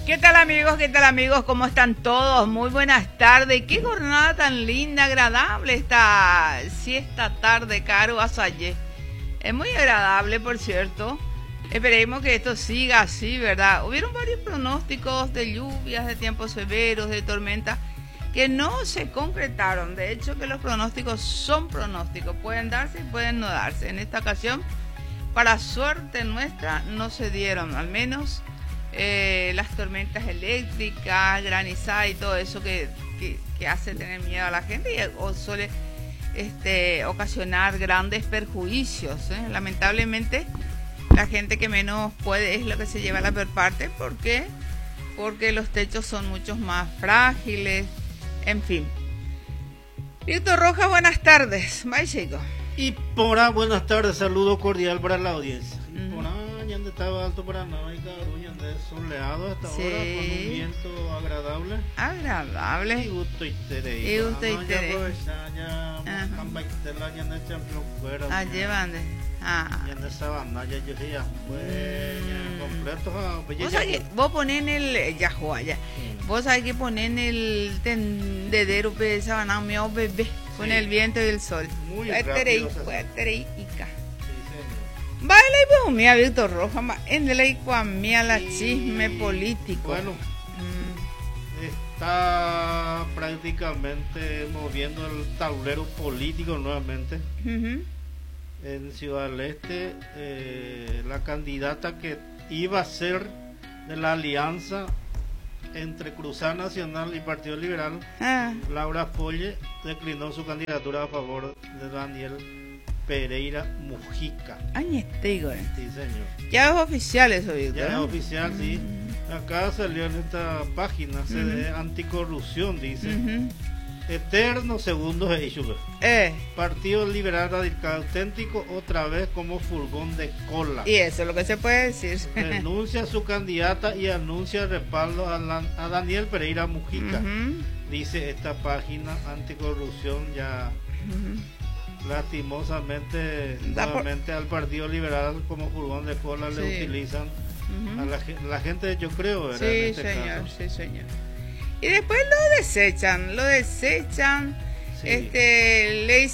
¿Qué tal amigos? ¿Qué tal amigos? ¿Cómo están todos? Muy buenas tardes. Qué jornada tan linda, agradable esta tarde, Caro Azaye. Es muy agradable, por cierto. Esperemos que esto siga así, ¿verdad? Hubieron varios pronósticos de lluvias, de tiempos severos, de tormentas, que no se concretaron. De hecho, que los pronósticos son pronósticos. Pueden darse y pueden no darse. En esta ocasión, para suerte nuestra, no se dieron. Al menos las tormentas eléctricas, granizada y todo eso que hace tener miedo a la gente o suele ocasionar grandes perjuicios. Lamentablemente, la gente que menos puede es lo que se lleva la peor parte. ¿Por qué? Porque los techos son mucho más frágiles. En fin. Víctor Rojas, buenas tardes. Bye, chico. Y por ahí, buenas tardes. Saludo cordial para la audiencia. Y por ahí, ya estaba Alto Paraná y Caruña, soleado hasta ahora, con un viento agradable. Agradable. Y gusto y tere. Y gusto y tere. Ya en sabana, ya yo decía, completo. Vos ponés en el yahuaya. Vos sabés que poner en el tendedero de sabana mío bebé con el viento y el sol. Muy rápido. Baila y pues mía Víctor Rojas, en el mía la chisme político. Bueno, está prácticamente moviendo el tablero político nuevamente. En Ciudad del Este, la candidata que iba a ser de la alianza entre Cruzada Nacional y Partido Liberal, Laura Polle, declinó su candidatura a favor de Daniel Pereira Mujica. Añestigo. Sí, señor. Ya es oficial eso, Víctor. Ya es oficial, sí. Acá salió en esta página, CD Anticorrupción, dice. Eterno segundo issue. Partido Liberal Radical Auténtico otra vez como furgón de cola. Y eso es lo que se puede decir. Renuncia a su candidata y anuncia respaldo a Daniel Pereira Mujica. Dice esta página Anticorrupción ya. Lastimosamente nuevamente al Partido Liberal como furgón de cola le utilizan a la gente, yo creo, ¿verdad? Sí, en este señor, caso. sí, señor. Y después lo desechan, sí. Le